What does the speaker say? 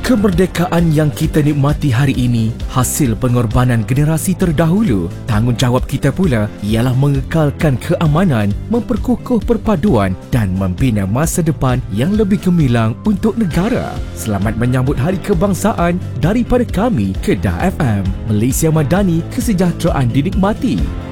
Kemerdekaan yang kita nikmati hari ini hasil pengorbanan generasi terdahulu. Tanggungjawab kita pula ialah mengekalkan keamanan, memperkukuh perpaduan dan membina masa depan yang lebih gemilang untuk negara. Selamat menyambut Hari Kebangsaan daripada kami, Kedah FM. Malaysia Madani, kesejahteraan dinikmati.